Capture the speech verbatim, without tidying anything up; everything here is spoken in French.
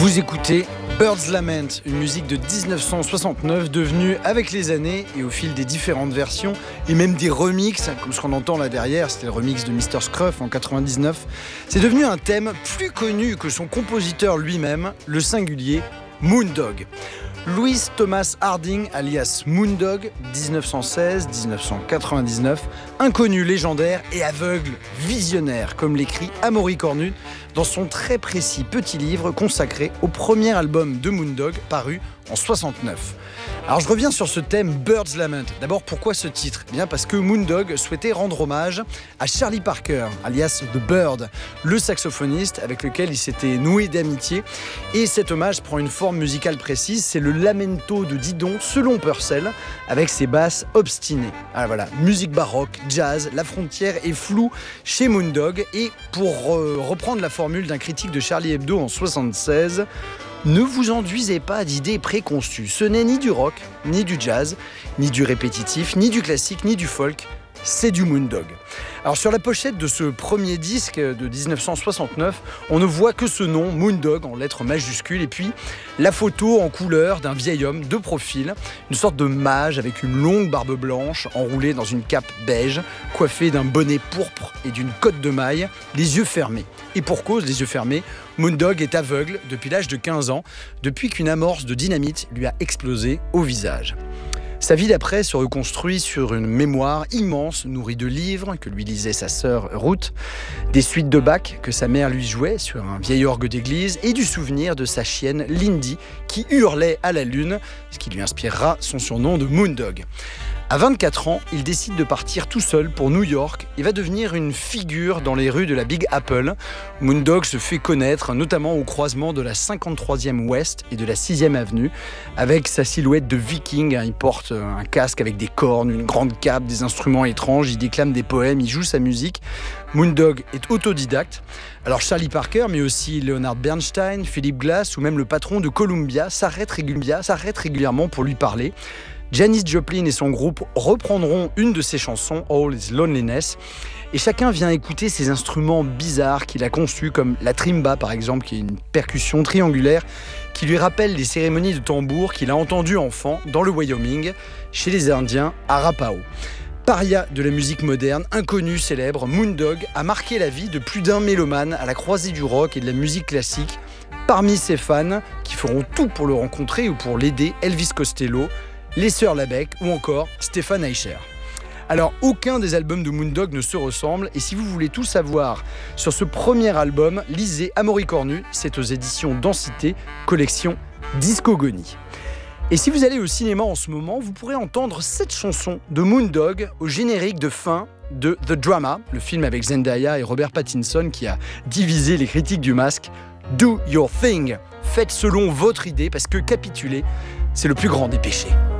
Vous écoutez Bird's Lament, une musique de dix-neuf cent soixante-neuf devenue avec les années et au fil des différentes versions et même des remixes, comme ce qu'on entend là derrière, c'était le remix de mister Scruff en quatre-vingt-dix-neuf, c'est devenu un thème plus connu que son compositeur lui-même, le singulier Moondog. Louis Thomas Harding, alias Moondog, dix-neuf cent seize à dix-neuf cent quatre-vingt-dix-neuf, inconnu légendaire et aveugle visionnaire, comme l'écrit Amaury Cornu dans son très précis petit livre consacré au premier album de Moondog paru en soixante-neuf. Alors je reviens sur ce thème Bird's Lament. D'abord, pourquoi ce titre ? Eh bien parce que Moondog souhaitait rendre hommage à Charlie Parker, alias The Bird, le saxophoniste avec lequel il s'était noué d'amitié. Et cet hommage prend une forme musicale précise, c'est le lamento de Didon selon Purcell, avec ses basses obstinées. Alors voilà, musique baroque, jazz, la frontière est floue chez Moondog. Et pour euh, reprendre la formule d'un critique de Charlie Hebdo en soixante-seize, ne vous enduisez pas d'idées préconçues. Ce n'est ni du rock, ni du jazz, ni du répétitif, ni du classique, ni du folk. C'est du Moondog. Alors sur la pochette de ce premier disque de dix-neuf cent soixante-neuf, on ne voit que ce nom, Moondog, en lettres majuscules, et puis la photo en couleur d'un vieil homme de profil, une sorte de mage avec une longue barbe blanche, enroulée dans une cape beige, coiffé d'un bonnet pourpre et d'une cotte de maille, les yeux fermés. Et pour cause, les yeux fermés, Moondog est aveugle depuis l'âge de quinze ans, depuis qu'une amorce de dynamite lui a explosé au visage. Sa vie d'après se reconstruit sur une mémoire immense, nourrie de livres que lui lisait sa sœur Ruth, des suites de Bach que sa mère lui jouait sur un vieil orgue d'église et du souvenir de sa chienne Lindy qui hurlait à la lune, ce qui lui inspirera son surnom de Moondog. À vingt-quatre ans, il décide de partir tout seul pour New York et va devenir une figure dans les rues de la Big Apple. Moondog se fait connaître notamment au croisement de la cinquante-troisième Ouest et de la sixième Avenue avec sa silhouette de viking. Il porte un casque avec des cornes, une grande cape, des instruments étranges, il déclame des poèmes, il joue sa musique. Moondog est autodidacte. Alors Charlie Parker, mais aussi Leonard Bernstein, Philip Glass ou même le patron de Columbia s'arrêtent régulièrement, s'arrêtent régulièrement pour lui parler. Janis Joplin et son groupe reprendront une de ses chansons, All Is Loneliness, et chacun vient écouter ces instruments bizarres qu'il a conçus, comme la trimba par exemple, qui est une percussion triangulaire qui lui rappelle les cérémonies de tambour qu'il a entendues enfant dans le Wyoming, chez les Indiens Arapaho. Paria de la musique moderne, inconnu, célèbre, Moondog a marqué la vie de plus d'un mélomane à la croisée du rock et de la musique classique. Parmi ses fans, qui feront tout pour le rencontrer ou pour l'aider, Elvis Costello, les Sœurs Labec ou encore Stéphane Eicher. Alors, aucun des albums de Moondog ne se ressemble, et si vous voulez tout savoir sur ce premier album, lisez Amaury Cornu, c'est aux éditions Densité, collection Discogonie. Et si vous allez au cinéma en ce moment, vous pourrez entendre cette chanson de Moondog au générique de fin de The Drama, le film avec Zendaya et Robert Pattinson qui a divisé les critiques du Masque. Do your thing, faites selon votre idée, parce que capituler, c'est le plus grand des péchés.